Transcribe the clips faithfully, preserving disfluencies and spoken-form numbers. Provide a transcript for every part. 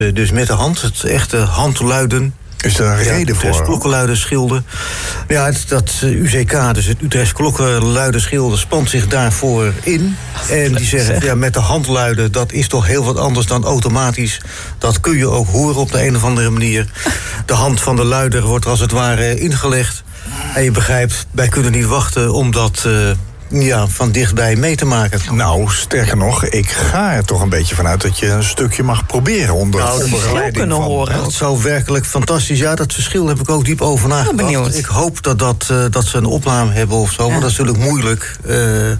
Uh, dus met de hand, het echte handluiden. Is er een ja, reden voor? Utrechts klokkenluiderschilde. Ja, het, dat uh, U C K, dus het Utrechts klokkenluiderschilde, spant zich daarvoor in. En die zeggen, ja, met de hand luiden, dat is toch heel wat anders dan automatisch. Dat kun je ook horen op de een of andere manier. De hand van de luider wordt als het ware ingelegd. En je begrijpt, wij kunnen niet wachten om dat uh, ja, van dichtbij mee te maken. Nou, sterker nog, ik ga er toch een beetje vanuit dat je een stukje mag proberen onder nou, de begeleiding kunnen van... horen. Dat zou werkelijk fantastisch. Ja, dat verschil heb ik ook diep over nagedacht. Ik hoop dat, dat, uh, dat ze een opname hebben of zo. Ja. Maar dat is natuurlijk moeilijk uh,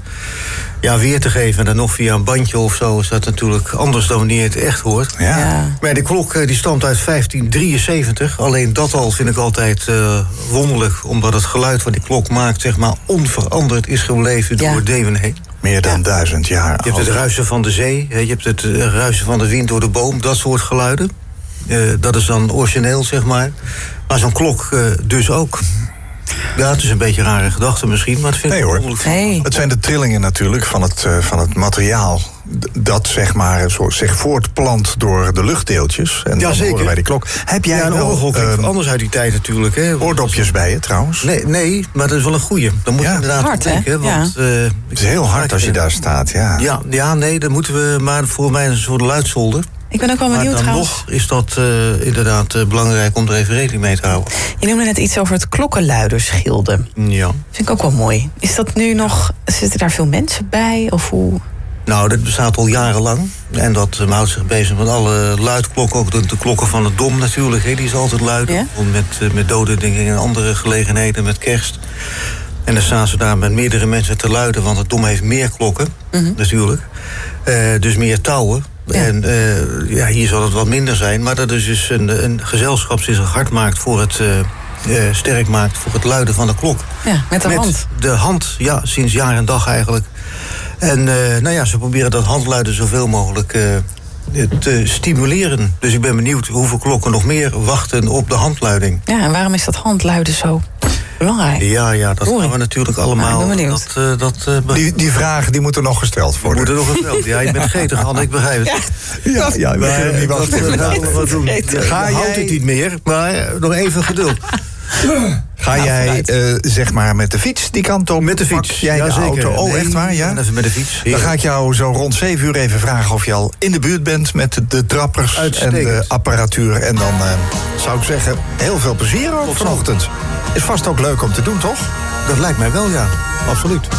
ja, weer te geven. En dan nog via een bandje of zo is dat natuurlijk anders dan wanneer je het echt hoort. Ja. Ja. Maar de klok uh, die stamt uit vijftien drieënzeventig. Alleen dat al vind ik altijd uh, wonderlijk. Omdat het geluid wat die klok maakt, zeg maar, onveranderd is gebleven ja. door Deeuwen heen. Meer dan ja. duizend jaar. Je hebt het ruisen van de zee, je hebt het ruisen van de wind door de boom, dat soort geluiden. Uh, dat is dan origineel, zeg maar. Maar zo'n klok uh, dus ook. Ja, het is een beetje een rare gedachte misschien, maar het vind nee, ik hoor. wonderlijk. Hey. Het zijn de trillingen natuurlijk van het, uh, van het materiaal dat zeg maar zo, zich voortplant door de luchtdeeltjes. En ja, dan zeker. horen wij die klok. Heb jij ja, een wel, orgel klinkt uh, anders uit die tijd natuurlijk. Hè. Oordopjes bij je trouwens? Nee, nee, maar dat is wel een goeie. Dan moet ja. je inderdaad hard, denken. Want, ja. uh, het is heel hard als je daar staat, ja. Ja, ja, nee, dan moeten we maar voor mij een soort luidzolder. Ik ben ook wel benieuwd maar dan trouwens. nog is dat uh, inderdaad uh, belangrijk om er even rekening mee te houden. Je noemde net iets over het klokkenluiderschilde. Ja. Vind ik ook wel mooi. Is dat nu nog, zitten daar veel mensen bij? Of hoe? Nou, dat bestaat al jarenlang. En dat uh, houdt zich bezig met alle luidklokken. Ook de, de klokken van het Dom natuurlijk. He, die is altijd luid. Ja? Met, uh, met doden dingen en andere gelegenheden, met kerst. En dan staan ze daar met meerdere mensen te luiden. Want het Dom heeft meer klokken, mm-hmm. natuurlijk. Uh, dus meer touwen. Ja. En uh, ja, hier zal het wat minder zijn. Maar dat is dus een, een gezelschap die zich hard maakt voor het... Uh, uh, sterk maakt voor het luiden van de klok. Ja, met de met hand. De hand, ja, sinds jaar en dag eigenlijk. En uh, nou ja, ze proberen dat handluiden zoveel mogelijk uh, te stimuleren. Dus ik ben benieuwd hoeveel klokken nog meer wachten op de handluiding. Ja, en waarom is dat handluiden zo belangrijk? Ja, ja, dat gaan we natuurlijk allemaal... Nou, dat, uh, dat, uh, die, die vragen die moeten nog gesteld worden. Die moeten nog gesteld. Ja, je bent gretig, Han, ik begrijp het. Ja, ja, ja we kunnen niet wachten. Dat gaan we wat doen. Ja, ga jij... houdt het niet meer, maar uh, nog even geduld. Ga nou, jij, uh, zeg maar, met de fiets die kant op? Met de fiets, jij ja, de zeker. auto? Oh, nee, echt waar, ja? Even met de fiets. Dan ga ik jou zo rond zeven uur even vragen of je al in de buurt bent met de trappers en de apparatuur. En dan uh, zou ik zeggen, heel veel plezier ook vanochtend. Is vast ook leuk om te doen, toch? Dat lijkt mij wel, ja. Absoluut.